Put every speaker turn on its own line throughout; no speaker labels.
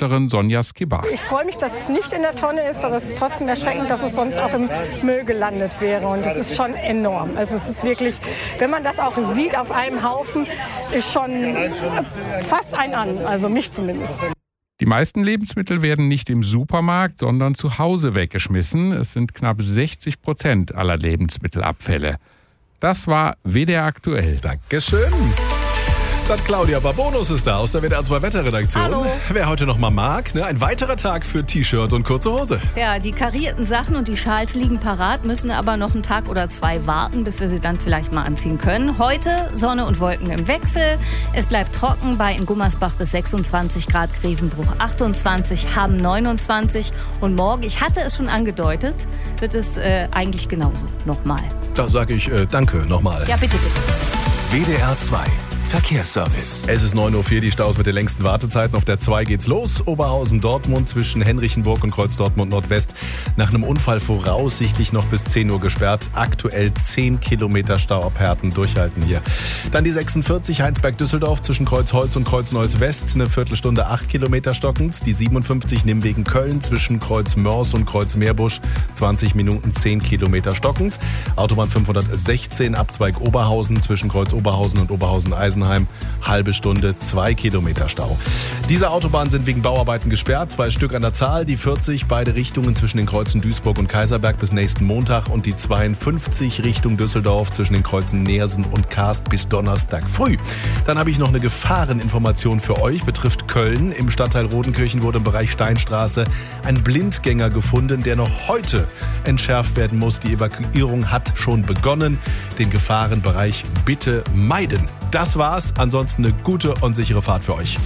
Berichterstatterin Sonja Skibar.
Ich freue mich, dass es nicht in der Tonne ist, aber es ist trotzdem erschreckend, dass es sonst auch im Müll gelandet wäre. Und das ist schon enorm. Also es ist wirklich, wenn man das auch sieht auf einem Haufen, ist schon fast ein an, also mich zumindest.
Die meisten Lebensmittel werden nicht im Supermarkt, sondern zu Hause weggeschmissen. Es sind knapp 60% aller Lebensmittelabfälle. Das war WDR aktuell.
Dankeschön. Dann Claudia Barbonus ist da aus der WDR 2 Wetterredaktion.
Hallo.
Wer heute noch mal mag, ein weiterer Tag für T-Shirt und kurze Hose.
Ja, die karierten Sachen und die Schals liegen parat, müssen aber noch einen Tag oder zwei warten, bis wir sie dann vielleicht mal anziehen können. Heute Sonne und Wolken im Wechsel. Es bleibt trocken bei in Gummersbach bis 26 Grad, Grevenbruch 28, Hamm 29. Und morgen, ich hatte es schon angedeutet, wird es eigentlich genauso nochmal.
Da sage ich danke nochmal.
Ja, bitte, bitte.
WDR 2 Verkehrsservice.
Es ist 9:04 Uhr, die Staus mit den längsten Wartezeiten. Auf der 2 geht's los. Oberhausen-Dortmund zwischen Henrichenburg und Kreuz Dortmund Nordwest. Nach einem Unfall voraussichtlich noch bis 10 Uhr gesperrt. Aktuell 10 Kilometer Stau ab Herten. Durchhalten hier. Dann die 46 Heinsberg-Düsseldorf zwischen Kreuzholz und Kreuz-Neuss West. Eine Viertelstunde 8 Kilometer stockend. Die 57 Nimwegen-Köln zwischen Kreuz-Mörs und Kreuz-Meerbusch. 20 Minuten 10 Kilometer stockend. Autobahn 516 Abzweig Oberhausen zwischen Kreuz-Oberhausen und Oberhausen-Eisenheim. Halbe Stunde, 2 Kilometer Stau. Diese Autobahnen sind wegen Bauarbeiten gesperrt, 2 Stück an der Zahl. Die 40 beide Richtungen zwischen den Kreuzen Duisburg und Kaiserberg bis nächsten Montag und die 52 Richtung Düsseldorf zwischen den Kreuzen Neersen und Karst bis Donnerstag früh. Dann habe ich noch eine Gefahreninformation für euch, betrifft Köln. Im Stadtteil Rodenkirchen wurde im Bereich Steinstraße ein Blindgänger gefunden, der noch heute entschärft werden muss. Die Evakuierung hat schon begonnen. Den Gefahrenbereich bitte meiden. Das war's. Ansonsten eine gute und sichere Fahrt für euch.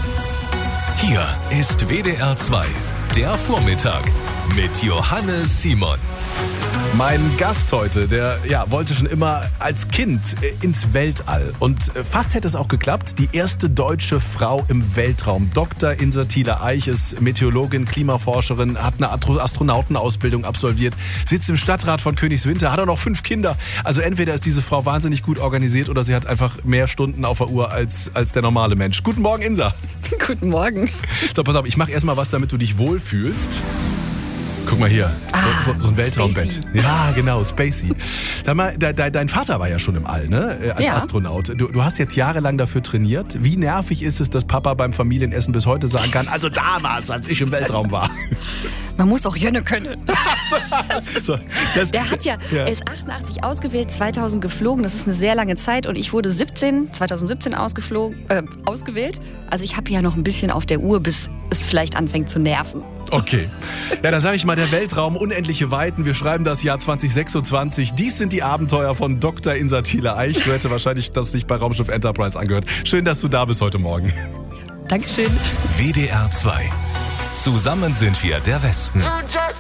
Hier ist WDR 2, der Vormittag mit Johannes Simon.
Mein Gast heute, der wollte schon immer als Kind ins Weltall. Und fast hätte es auch geklappt. Die erste deutsche Frau im Weltraum. Dr. Insa Thiele-Eich ist Meteorologin, Klimaforscherin, hat eine Astronautenausbildung absolviert, sitzt im Stadtrat von Königswinter, hat auch noch 5 Kinder. Also entweder ist diese Frau wahnsinnig gut organisiert oder sie hat einfach mehr Stunden auf der Uhr als der normale Mensch. Guten Morgen, Insa.
Guten Morgen.
So, pass auf, ich mache erstmal was, damit du dich wohlfühlst. Guck mal hier, so ein Weltraumbett.
Spacey.
Ja, genau, Spacey. Sag mal, dein Vater war ja schon im All, ne? Als Astronaut. Du hast jetzt jahrelang dafür trainiert. Wie nervig ist es, dass Papa beim Familienessen bis heute sagen kann, also damals, als ich im Weltraum war.
Man muss auch Jönne können. Der hat
er
ist 88 ausgewählt, 2000 geflogen. Das ist eine sehr lange Zeit und ich wurde 2017 ausgewählt. Also ich habe ja noch ein bisschen auf der Uhr, bis es vielleicht anfängt zu nerven.
Okay. Ja, dann sage ich mal, der Weltraum, unendliche Weiten. Wir schreiben das Jahr 2026. Dies sind die Abenteuer von Dr. Insa Thiele-Eich. Du hätte wahrscheinlich das sich bei Raumschiff Enterprise angehört. Schön, dass du da bist heute Morgen.
Dankeschön.
WDR 2. Zusammen sind wir der Westen.